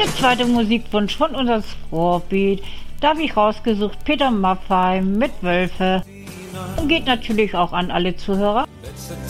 Der zweite Musikwunsch von unserem Ruhrgebiet, da habe ich rausgesucht Peter Maffay mit Wölfe und geht natürlich auch an alle Zuhörer.